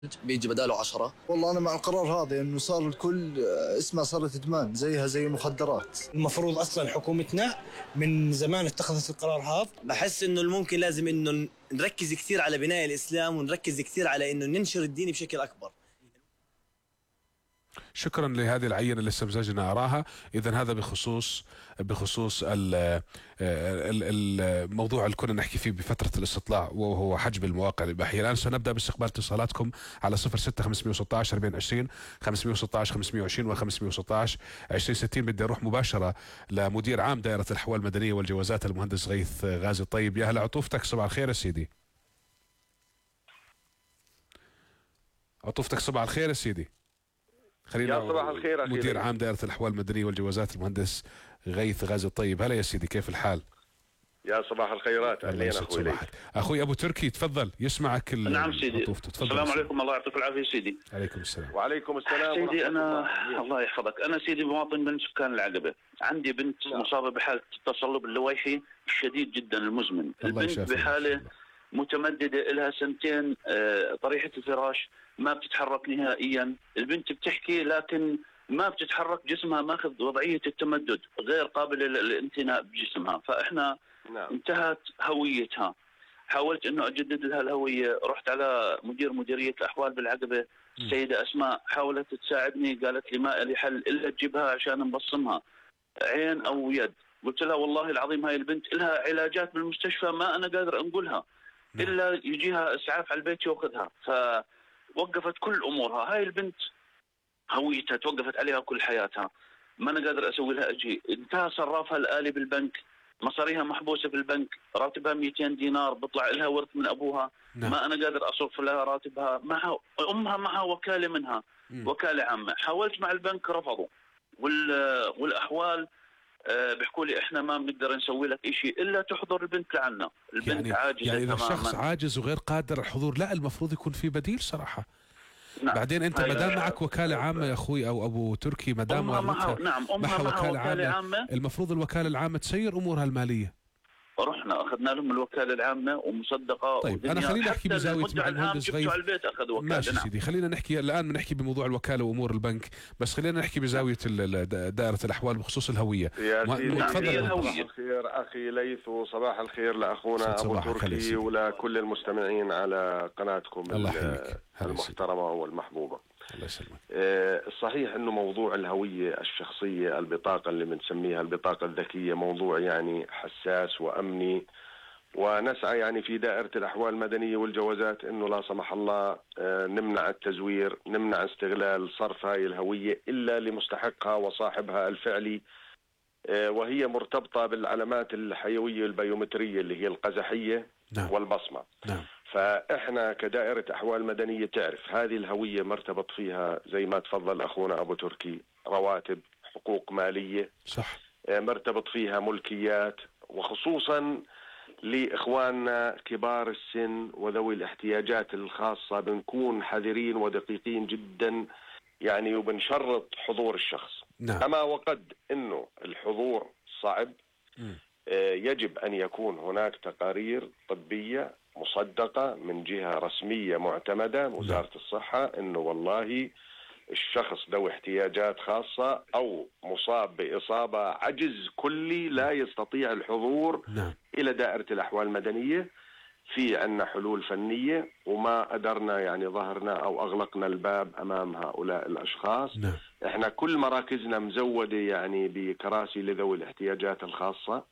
بيجي بداله 10. والله أنا مع القرار هذا إنه صار الكل اسمها صارت إدمان زيها زي المخدرات. المفروض أصلا حكومتنا من زمان اتخذت القرار هذا. بحس إنه الممكن لازم إنه نركز كثير على بناء الإسلام ونركز كثير على إنه ننشر الدين بشكل أكبر. شكرا لهذه العينة اللي استمزجنا أراها. إذن هذا بخصوص الموضوع اللي كنا نحكي فيه بفترة الاستطلاع، وهو حجب المواقع الإباحية. الآن سنبدأ باستقبال اتصالاتكم على 06 516 4020 516 520 و516 2060. بدي أروح مباشرة لمدير عام دائرة الأحوال المدنية والجوازات المهندس غيث غازي الطيب. يا هلا عطوفتك، صباح الخير يا سيدي. عطوفتك صباح الخير يا سيدي. خلينا يا صباح الخير أخي. مدير عام دائرة الأحوال المدنية والجوازات المهندس غيث غازي الطيب. هلا يا سيدي، كيف الحال؟ يا صباح الخيرات. أهلين أخوي. أخوي أبو تركي تفضل، يسمعك. نعم سيدي. السلام عليكم، الله يعطيك العافية سيدي. عليكم السلام. وعليكم السلام سيدي. أنا الله يحفظك، أنا سيدي مواطن من سكان العقبة. عندي بنت مصابة بحالة التصلب اللويحي الشديد جدا المزمن. البنت بحالة متمددة لها سنتين، طريحة الفراش ما بتتحرك نهائيا. البنت بتحكي لكن ما بتتحرك، جسمها ماخذ وضعية التمدد، غير قابل للامتناء بجسمها. فإحنا انتهت هويتها. حاولت انه اجدد لها الهوية، رحت على مديرية الاحوال بالعقبة، السيدة اسماء حاولت تساعدني، قالت لي ما لي حل الا تجيبها عشان نبصمها عين او يد. قلت لها والله العظيم هاي البنت لها علاجات بالمستشفى ما انا قادر انقلها الا يجيها اسعاف على البيت ياخذها. فوقفت كل امورها. هاي البنت هويتها توقفت عليها كل حياتها، ما انا قادر اسوي لها شيء. انتهى صرافها الآلي بالبنك، مصاريها محبوسه في البنك، راتبها 200 دينار بيطلع لها ورث من ابوها. ما انا قادر اصرف لها راتبها. معها امها معها وكاله منها، وكاله عامه. حاولت مع البنك رفضوا، والاحوال بيحكوا لي احنا ما بنقدر نسوي لك شيء الا تحضر البنت لعنا. البنت يعني عاجزه يعني اذا تماما. الشخص عاجز وغير قادر على الحضور، لا المفروض يكون في بديل صراحه. نعم. بعدين انت ما دام معك وكاله عامه يا اخوي او ابو تركي، ما دام امها معها وكاله عامه، المفروض الوكاله العامه تسير امورها الماليه. رحنا اخذنا لهم الوكاله العامه ومصدقه. طيب انا خلينا نحكي بزاويه مع المهندس غيث. البيت اخذوا وكاله. ماشي سيدي، خلينا نحكي الان بنحكي بموضوع الوكاله وامور البنك، بس خلينا نحكي بزاويه دائره الاحوال بخصوص الهويه. يا سيدي تفضل. صباح الخير اخي ليث، وصباح الخير لاخونا ابو تركي ولكل المستمعين على قناتكم المحترمه والمحبوبه. الله يسلمك. صحيح انه موضوع الهويه الشخصيه، البطاقه اللي بنسميها البطاقه الذكيه، موضوع يعني حساس وامني، ونسعى يعني في دائره الاحوال المدنيه والجوازات انه لا سمح الله نمنع التزوير، نمنع استغلال صرف هاي الهويه الا لمستحقها وصاحبها الفعلي، وهي مرتبطه بالعلامات الحيويه البيومتريه اللي هي القزحيه والبصمه. نعم. فإحنا كدائرة أحوال مدنية تعرف هذه الهوية مرتبط فيها زي ما تفضل أخونا أبو تركي رواتب، حقوق مالية، صح، مرتبط فيها ملكيات، وخصوصا لإخواننا كبار السن وذوي الاحتياجات الخاصة بنكون حذرين ودقيقين جدا يعني، وبنشرط حضور الشخص. نعم. أما وقد أنه الحضور صعب، يجب أن يكون هناك تقارير طبية مصدقة من جهة رسمية معتمدة، وزارة الصحة، انه والله الشخص ذو احتياجات خاصة او مصاب بإصابة عجز كلي لا يستطيع الحضور الى دائرة الاحوال المدنية. في عنا حلول فنية، وما قدرنا يعني ظهرنا او اغلقنا الباب امام هؤلاء الاشخاص. احنا كل مراكزنا مزودة يعني بكراسي لذوي الاحتياجات الخاصة،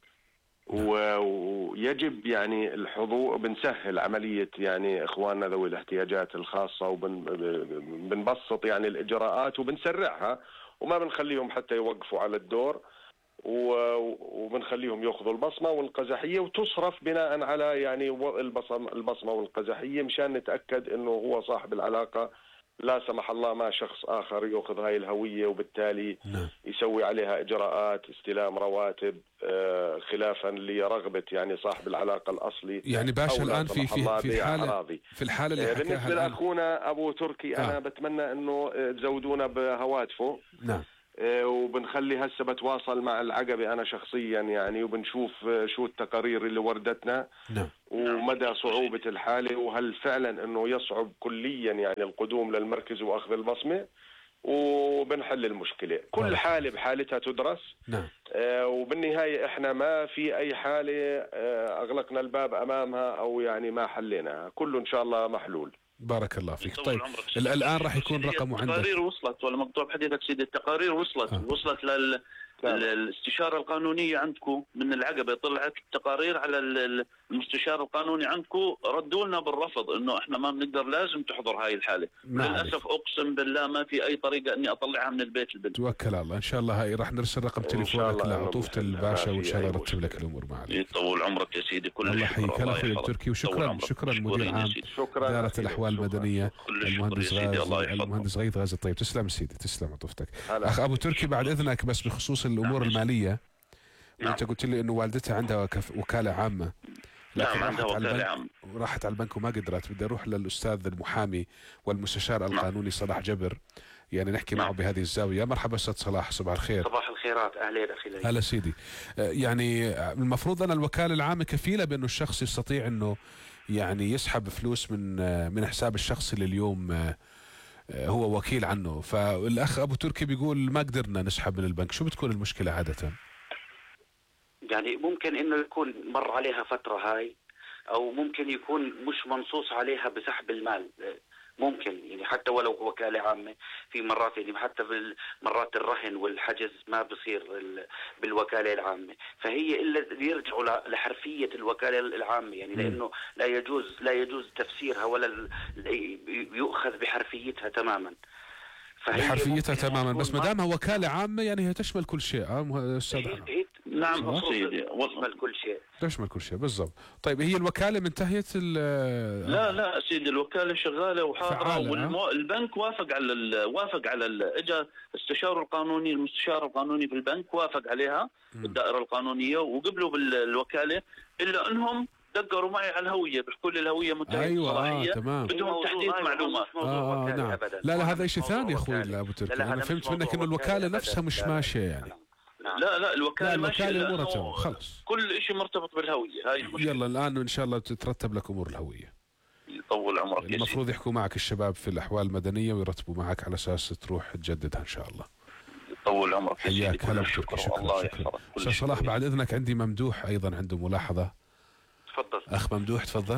ويجب يعني الحضور، بنسهل عملية يعني إخواننا ذوي الاحتياجات الخاصة، وبنبسط يعني الإجراءات وبنسرعها، وما بنخليهم حتى يوقفوا على الدور، وبنخليهم يأخذوا البصمة والقزحية وتصرف بناء على يعني البصمة والقزحية، مشان نتأكد إنه هو صاحب العلاقة، لا سمح الله ما شخص آخر يأخذ هاي الهوية وبالتالي يسوي عليها إجراءات استلام رواتب خلافا لرغبة يعني صاحب العلاقة الأصلي. يعني باشا الآن في الحالة اللي بالنسبة لأخونا أبو تركي أنا بتمنى أنه تزودونا بهواتفه. نعم. وبنخلي هسه بتواصل مع العقبة أنا شخصيا يعني، وبنشوف شو التقارير اللي وردتنا نعم. ومدى صعوبة الحالة، وهل فعلا أنه يصعب كليا يعني القدوم للمركز وأخذ البصمة، وبنحل المشكلة. كل حالة بحالتها تدرس. نعم. وبالنهاية إحنا ما في أي حالة أغلقنا الباب أمامها أو يعني ما حليناها، كله إن شاء الله محلول. بارك الله فيك. طيب الآن راح يكون رقمه عندك. التقارير وصلت ولا مقطوع بحديثك سيدي؟ التقارير وصلت للاستشارة القانونية عندكم من العقبة، طلعت تقارير على المستشار القانوني عندكم، ردوا لنا بالرفض انه احنا ما بنقدر، لازم تحضر هاي الحالة. للأسف اقسم بالله ما في اي طريقة اني اطلعها من البيت البنت. توكل على الله ان شاء الله. هاي راح نرسل رقم تليفونك لعطوفة الباشا وان شاء الله يرتب لك الامور معك. يطول عمرك يا سيدي. كل الله يحييك. هلا اخوي التركي، وشكرا مدير عام إدارة الأحوال المدنية المهندس غيث غازي الطيب. تسلم سيدي، تسلم عطوفتك. اخ ابو تركي بعد اذنك بس بخصوص الامور المالية، وانت قلت لي انه والدتها عندها وكالة عامة. نعم عندها وكالة عامة، راحت على البنك وما قدرت، بدي اروح للاستاذ المحامي والمستشار القانوني صلاح جبر، يعني نحكي معه بهذه الزاوية. مرحبا استاذ صلاح، صباح الخير. صباح الخيرات، اهلين اخي. هلا سيدي. يعني المفروض ان الوكالة العامة كفيلة بانه الشخص يستطيع انه يعني يسحب فلوس من حساب الشخص اللي اليوم هو وكيل عنه. فالاخ ابو تركي بيقول ما قدرنا نسحب من البنك. شو بتكون المشكلة عادة؟ يعني ممكن انه يكون مر عليها فترة هاي، او ممكن يكون مش منصوص عليها بسحب المال. ممكن يعني حتى ولو وكالة عامة، في مرات يعني حتى مرات الرهن والحجز ما بصير بالوكالة العامة، فهي إلا يرجعوا لحرفية الوكالة العامة يعني، لأنه لا يجوز تفسيرها ولا يؤخذ بحرفيتها تماما. بحرفيتها تماما، بس ما دامها وكالة عامة يعني هي تشمل كل شيء. استاذ نعم سيدي، تشمل كل شيء، تشمل كل شيء بالضبط. طيب هي الوكالة منتهية لا سيدي، الوكالة شغالة وحاضرة، والبنك وافق على اجى استشار القانوني، المستشار القانوني في البنك وافق عليها بالدائرة القانونية وقبلوا بالوكالة، إلا أنهم دقروا معي على الهوية، بيحكوا لي الهوية منتهية الصلاحية. تمام. بدهم تحديث معلومات. نعم. لا هذا شيء ثاني اخوي ابو تركي. انا فهمت منك انه الوكالة نفسها مش ماشية يعني. لا الوكالة ماشية، مرتبة خلص، كل شيء مرتبط بالهوية. هاي يلا الآن إن شاء الله تترتب لك أمور الهوية. يطول عمرك. المفروض يحكوا معك الشباب في الأحوال المدنية ويرتبوا معك على أساس تروح تجددها إن شاء الله. يطول عمرك. حياك. هلا بتركي. شكرا. أستاذ صلاح بعد إذنك عندي ممدوح أيضا عنده ملاحظة. تفضل أخ ممدوح تفضل.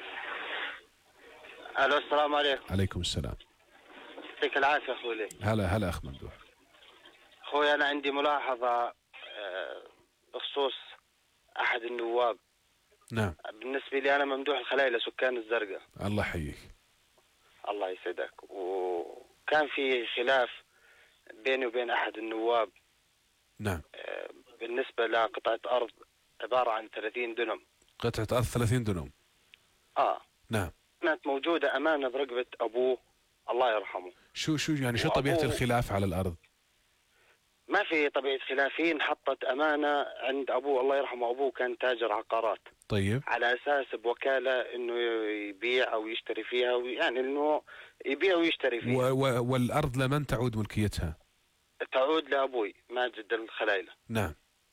الو السلام عليكم. عليكم السلام. يعطيك العافية أخوي. هلا أخ ممدوح. أخوي أنا عندي ملاحظة بخصوص أحد النواب. نعم. بالنسبة لي أنا ممدوح الخلايلة، سكان الزرقاء. الله يحييك. الله يسعدك. وكان في خلاف بيني وبين أحد النواب. نعم. بالنسبة لقطعة أرض عبارة عن 30 دنم. قطعة أرض 30 دنم. نعم. كانت موجودة أمانة برقبة أبوه الله يرحمه. شو يعني شو طبيعة الخلاف على الأرض؟ ما في طبيعة خلاف، هي انحطت أمانة عند أبوه الله يرحمه. أبوه كان تاجر عقارات. طيب. على أساس بوكالة إنه يبيع أو يشتري فيها، يعني إنه يبيع ويشتري فيها. والأرض لمن تعود ملكيتها؟ تعود لأبوي ماجد الخلايلة. نعم.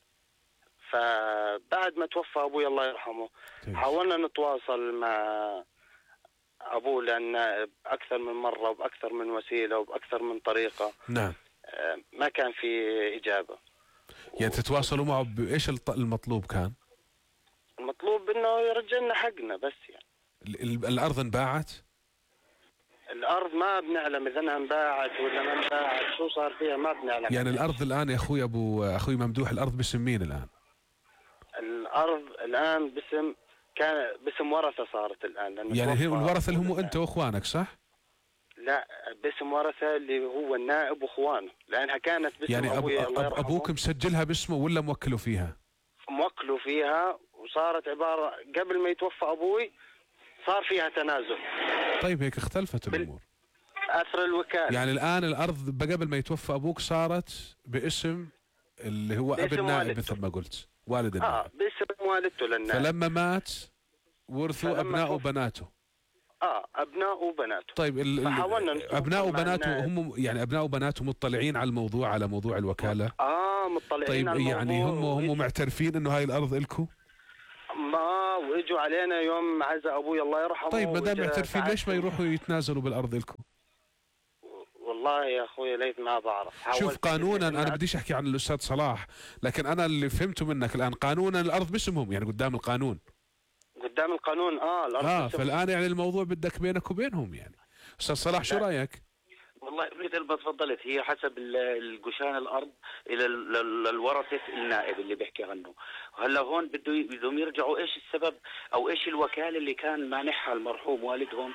فبعد ما توفى أبوي الله يرحمه حاولنا نتواصل مع أبوه، لأن أكثر من مرة وبأكثر من وسيلة وبأكثر من طريقة. نعم. ما كان في إجابة. يعني تتواصلوا معه بإيش المطلوب كان؟ المطلوب إنه يرجع لنا حقنا بس يعني. الأرض انباعت؟ الأرض ما بنعلم إذا أنها انباعت ولا ما انباعت، شو صار فيها ما بنعلم. يعني الأرض الآن يا أخوي ممدوح، الأرض باسم مين الآن؟ الأرض الآن باسم ورثة صارت الآن. يعني هي الورثة اللي هم أنت وإخوانك صح؟ لا باسم ورثة اللي هو النائب وإخوانه، لأنها كانت باسم يعني أبوي الله يرحمه. أبوك مسجلها باسمه ولا موكله فيها؟ موكله فيها، وصارت عبارة قبل ما يتوفى أبوي صار فيها تنازل. طيب هيك اختلفت الأمور. أثر الوكالة. يعني الآن الأرض قبل ما يتوفى أبوك صارت باسم اللي هو أب النائب مثل ما قلت، والد النائب. باسم والدته للنائب. فلما مات ورثوا أبناءه وبناته. ابناء وبناته. طيب ابناء وبناته هم يعني ابناء وبناته مطلعين على الموضوع، على موضوع الوكاله؟ مطلعين طيب على يعني الموضوع. هم معترفين انه هاي الارض الكم؟ ما واجوا علينا يوم عزاء ابوي الله يرحمه. طيب ما دام معترفين ليش ما يروحوا يتنازلوا بالارض لكم؟ والله يا اخوي ليت ما بعرف. شوف قانونا انا بديش احكي عن الاستاذ صلاح، لكن انا اللي فهمته منك الان قانونا الارض باسمهم، يعني قدام القانون. قدام القانون الارض فالان يعني الموضوع بدك بينك وبينهم يعني. استاذ صلاح شو رايك؟ والله مثل ما تفضلت، هي حسب الجشان الارض الى الورثه النائب اللي بيحكي عنه. هلا هون بدهم يرجعوا ايش السبب او ايش الوكاله اللي كان مانحها المرحوم والدهم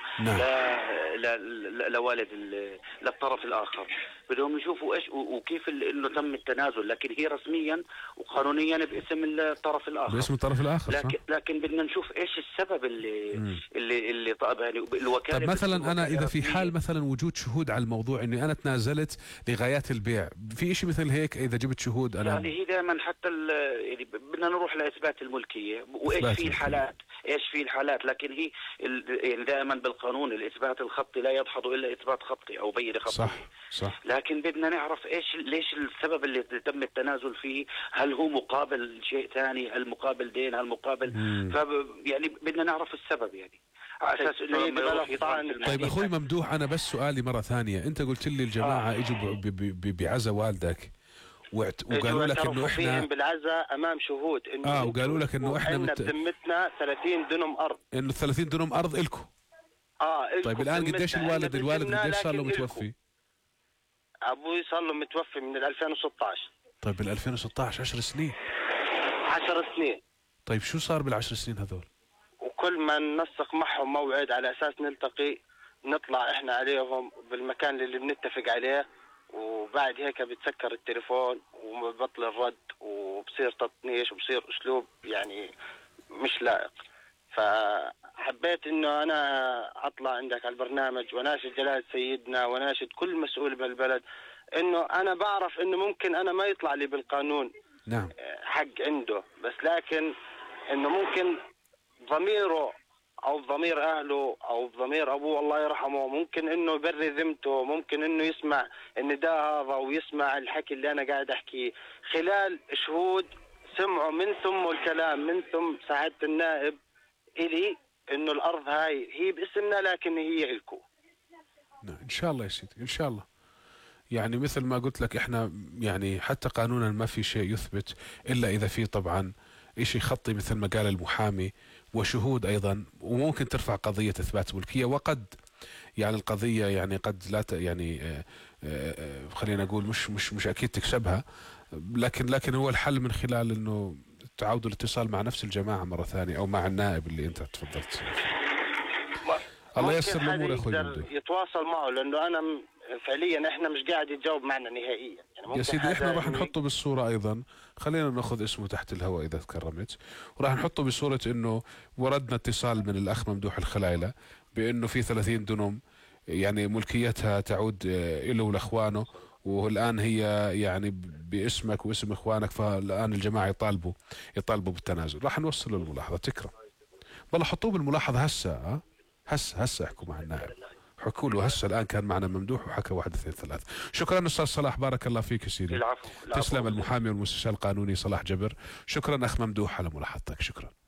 لوالد للطرف الاخر. بدهم يشوفوا ايش وكيف انه تم التنازل، لكن هي رسميا وقانونيا باسم الطرف الاخر. باسم الطرف الاخر لكن بدنا نشوف ايش السبب اللي طيب يعني الوكاله. طيب مثلا انا اذا في حال مثلا وجود شهود على الموضوع اني انا تنازلت لغايات البيع، في شيء مثل هيك اذا جبت شهود انا يعني هي دائما حتى يعني بدنا نروح لاثبات الملكيه وايش في الحالات لكن هي يعني دائما بالقانون الاثبات الخطي لا يدحض الا اثبات خطي او بينه خطي. صح. لكن بدنا نعرف ليش السبب اللي تم التنازل فيه، هل هو مقابل شيء ثاني، هل مقابل دين، هل مقابل يعني بدنا نعرف السبب يعني على اساس انه طيب اخوي ممدوح، انا بس سؤالي مره ثانيه، انت قلت لي الجماعه اجوا بعزا والدك وقالوا لك انه احنا بالعزاء امام شهود انه وقالوا لك انه احنا بذمتنا 30 دنم ارض، انه 30 دنم ارض الكم. طيب الان قديش الوالد قديش صار له متوفي؟ ابوي صار له متوفي من 2016. طيب بال 2016 10 سنين. 10 سنين. طيب شو صار بال10 سنين هذول؟ وكل ما ننسق معهم موعد على اساس نلتقي نطلع احنا عليهم بالمكان اللي بنتفق عليه، وبعد هيك بتسكر التليفون وبطل الرد وبصير تطنيش وبصير اسلوب يعني مش لائق. فحبيت انه انا اطلع عندك على البرنامج وناشد جلالة سيدنا وناشد كل مسؤول بهالبلد انه انا بعرف انه ممكن انا ما يطلع لي بالقانون حق عنده، بس لكن انه ممكن ضميره او ضمير اهله او ضمير ابوه الله يرحمه ممكن انه يبري ذمته، ممكن انه يسمع النداء هذا ويسمع الحكي اللي انا قاعد احكيه خلال شهود سمعوا من ثم الكلام من ثم سعادة النائب الي انه الارض هاي هي باسمنا لكن هي الكم. ان شاء الله يا سيدي ان شاء الله. يعني مثل ما قلت لك احنا يعني حتى قانونا ما في شيء يثبت الا اذا في طبعا شيء خطي مثل ما قال المحامي وشهود ايضا، وممكن ترفع قضيه اثبات ملكيه، وقد يعني القضيه يعني قد لا يعني خلينا نقول مش اكيد تكسبها، لكن هو الحل من خلال انه تعودوا الاتصال مع نفس الجماعه مره ثانيه او مع النائب اللي انت تفضلت. الله ييسر الامور يا اخوي. يتواصل معه لانه انا فعليا احنا مش قاعد يتجاوب معنا نهائيا يعني. يا سيدي احنا راح نحطه بالصوره ايضا، خلينا ناخذ اسمه تحت الهواء اذا تكرمت، وراح نحطه بصوره انه وردنا اتصال من الاخ ممدوح الخلايله بانه في 30 دنم يعني ملكيتها تعود له ولاخوانه، والان هي يعني باسمك واسم اخوانك، فالان الجماعه يطالبوا بالتنازل. راح نوصل له الملاحظه. تكرم والله، حطوه بالملاحظه هسه احكوا مع النائب، حكوا له هسه الان كان معنا ممدوح وحكى 1 2 3. شكرا استاذ صلاح، بارك الله فيك يا سيدي. العفو. تسلم. المحامي والمستشار القانوني صلاح جبر. شكرا اخ ممدوح على ملاحظتك. شكرا.